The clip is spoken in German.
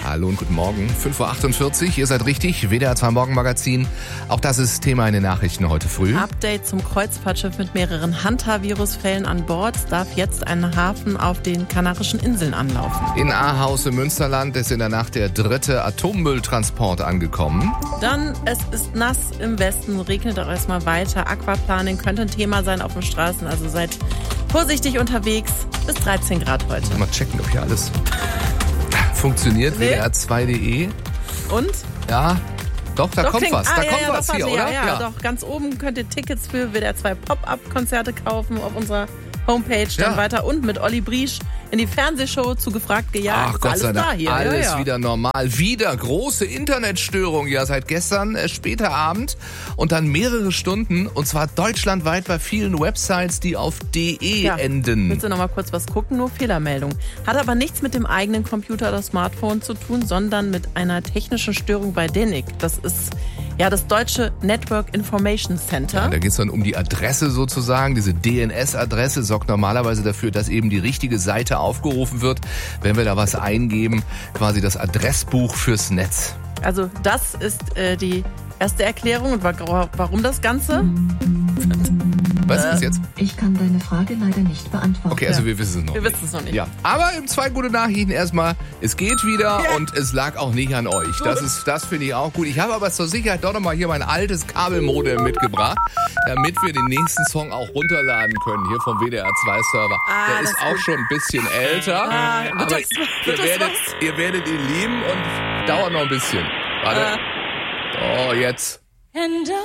Hallo und guten Morgen. 5.48 Uhr, ihr seid richtig. WDR 2 Morgenmagazin. Auch das ist Thema in den Nachrichten heute früh. Update zum Kreuzfahrtschiff mit mehreren Hunter-Virus-Fällen an Bord. Es darf jetzt ein Hafen auf den Kanarischen Inseln anlaufen. In Ahaus im Münsterland ist in der Nacht der 3. Atommülltransport angekommen. Dann, es ist nass im Westen, regnet auch erstmal weiter. Aquaplaning könnte ein Thema sein auf den Straßen, also seid vorsichtig unterwegs. Bis 13 Grad heute. Mal checken, ob hier alles funktioniert. Nee. WDR2.de. Und? Ja, doch, da kommt was. Da kommt was hier, oder? Ja, doch. Ganz oben könnt ihr Tickets für WDR 2 Pop-Up-Konzerte kaufen auf unserer Homepage. Dann weiter und mit Olli Briesch in die Fernsehshow zu gefragt gejagt. Ach Gott sei Dank, da hier. alles wieder normal. Wieder große Internetstörung, ja, seit gestern, später Abend und dann mehrere Stunden und zwar deutschlandweit bei vielen Websites, die auf .de enden. Willst du noch mal kurz was gucken? Nur Fehlermeldung. Hat aber nichts mit dem eigenen Computer oder Smartphone zu tun, sondern mit einer technischen Störung bei DENIC. Das ist ja das deutsche Network Information Center. Ja, da geht es dann um die Adresse sozusagen. Diese DNS-Adresse sorgt normalerweise dafür, dass eben die richtige Seite aufgerufen wird, wenn wir da was eingeben, quasi das Adressbuch fürs Netz. Also das ist die erste Erklärung. Und warum das Ganze? Was ist jetzt? Ich kann deine Frage leider nicht beantworten. Okay, also wir wissen es noch Wir wissen es noch nicht. Ja. Aber zwei gute Nachrichten erstmal. Es geht wieder und es lag auch nicht an euch. Das finde ich auch gut. Ich habe aber zur Sicherheit doch nochmal hier mein altes Kabelmodem mitgebracht, damit wir den nächsten Song auch runterladen können, hier vom WDR 2 Server. Der ist auch schon ein bisschen älter, aber ihr werdet ihn lieben und dauert noch ein bisschen. Warte. Oh, jetzt. And